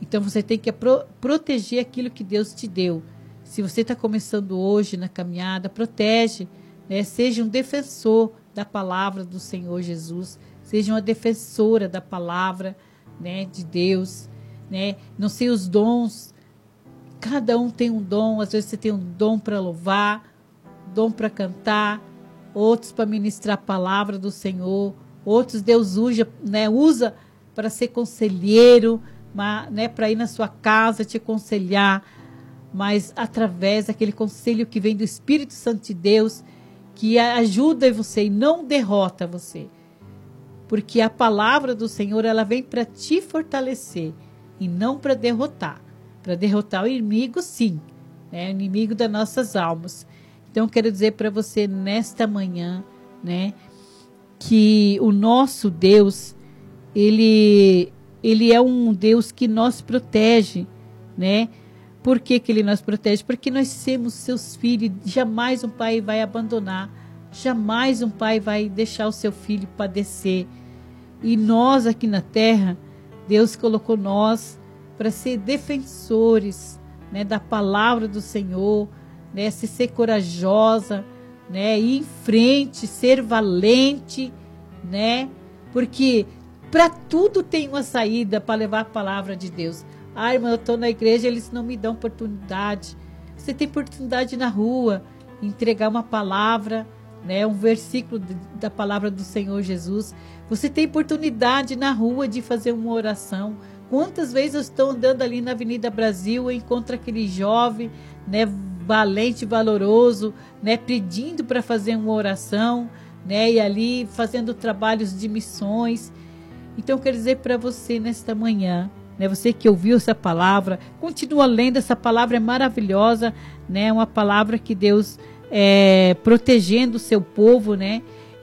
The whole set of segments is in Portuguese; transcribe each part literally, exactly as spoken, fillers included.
Então, você tem que pro, proteger aquilo que Deus te deu. Se você está começando hoje na caminhada, protege, né? Seja um defensor da palavra do Senhor Jesus, seja uma defensora da palavra, né, de Deus, né? Não sei os dons, cada um tem um dom, às vezes você tem um dom para louvar, dom para cantar, outros para ministrar a palavra do Senhor, outros Deus usa, né, usa para ser conselheiro, né, para ir na sua casa te aconselhar, mas através daquele conselho que vem do Espírito Santo de Deus, que ajuda você e não derrota você. Porque a palavra do Senhor, ela vem para te fortalecer e não para derrotar. Para derrotar o inimigo, sim, né, o inimigo das nossas almas. Então, quero dizer para você nesta manhã, né, que o nosso Deus, ele, ele é um Deus que nos protege, né? Por que que ele nos protege? Porque nós somos seus filhos, jamais um pai vai abandonar, jamais um pai vai deixar o seu filho padecer. E nós aqui na terra, Deus colocou nós para ser defensores, né, da palavra do Senhor, né, se ser corajosa, né, ir em frente, ser valente, né, porque para tudo tem uma saída para levar a palavra de Deus. Ah, irmã, eu estou na igreja, eles não me dão oportunidade. Você tem oportunidade na rua, entregar uma palavra, né, um versículo de, da palavra do Senhor Jesus. Você tem oportunidade na rua de fazer uma oração. Quantas vezes eu estou andando ali na Avenida Brasil, eu encontro aquele jovem, né, valente, valoroso, né, pedindo para fazer uma oração, né, e ali fazendo trabalhos de missões. Então, eu quero dizer para você nesta manhã, né, você que ouviu essa palavra, continua lendo, essa palavra é maravilhosa, né, uma palavra que Deus é protegendo o seu povo, né,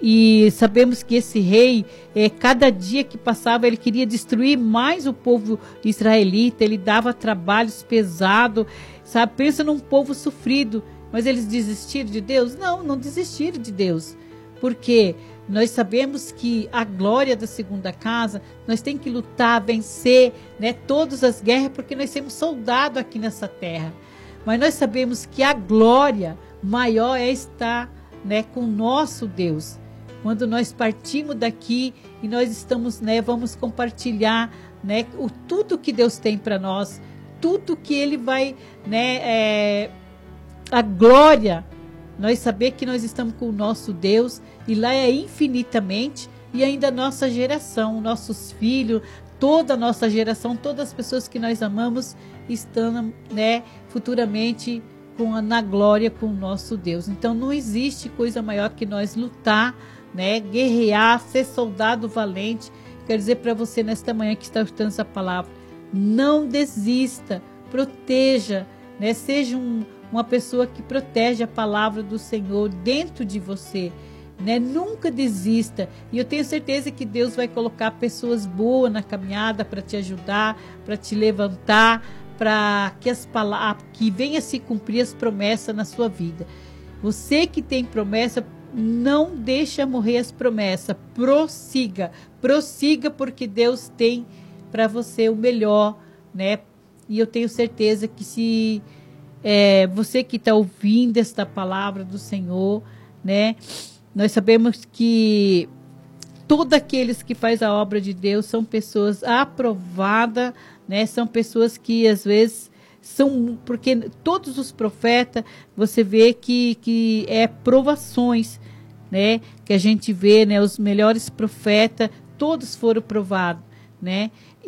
e sabemos que esse rei, é, cada dia que passava, ele queria destruir mais o povo israelita, ele dava trabalhos pesados, sabe, pensa num povo sofrido, mas eles desistiram de Deus? Não, não desistiram de Deus, porque nós sabemos que a glória da segunda casa, nós temos que lutar, vencer, né, todas as guerras, porque nós somos soldados aqui nessa terra. Mas nós sabemos que a glória maior é estar, né, com o nosso Deus. Quando nós partimos daqui e nós estamos, né, vamos compartilhar, né, o, tudo que Deus tem para nós, tudo que Ele vai, né, é, a glória, nós saber que nós estamos com o nosso Deus, e lá é infinitamente, e ainda a nossa geração, nossos filhos, toda a nossa geração, todas as pessoas que nós amamos, estão, né, futuramente com a, na glória com o nosso Deus. Então não existe coisa maior que nós lutar, né, guerrear, ser soldado valente. Quero dizer para você nesta manhã que está escutando essa palavra, não desista, proteja, né, seja um uma pessoa que protege a palavra do Senhor dentro de você, né? Nunca desista, e eu tenho certeza que Deus vai colocar pessoas boas na caminhada para te ajudar, para te levantar, para que as palavras, que venha se cumprir as promessas na sua vida. Você que tem promessa, não deixa morrer as promessas, prossiga, prossiga, porque Deus tem para você o melhor, né? E eu tenho certeza que se É, você que está ouvindo esta palavra do Senhor, né? Nós sabemos que todos aqueles que fazem a obra de Deus são pessoas aprovadas, né? São pessoas que às vezes são, porque todos os profetas, você vê que, que é provações, né? Que a gente vê, né? Os melhores profetas, todos foram provados, né?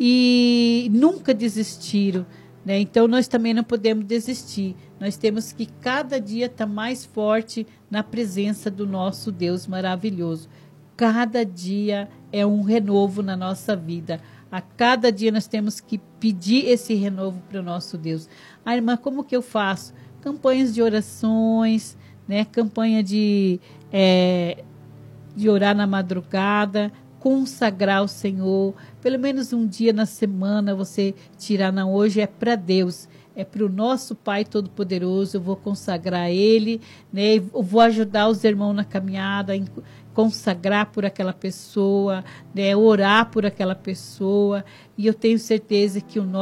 E nunca desistiram. Né? Então, nós também não podemos desistir. Nós temos que cada dia estar mais forte na presença do nosso Deus maravilhoso. Cada dia é um renovo na nossa vida. A cada dia nós temos que pedir esse renovo para o nosso Deus. Ah, irmã, como que eu faço? Campanhas de orações, né? Campanha de, é, de orar na madrugada, consagrar ao Senhor, pelo menos um dia na semana você tirar, não, hoje é para Deus, é para o nosso Pai Todo-Poderoso, eu vou consagrar Ele, né, eu vou ajudar os irmãos na caminhada, consagrar por aquela pessoa, né, orar por aquela pessoa, e eu tenho certeza que o nosso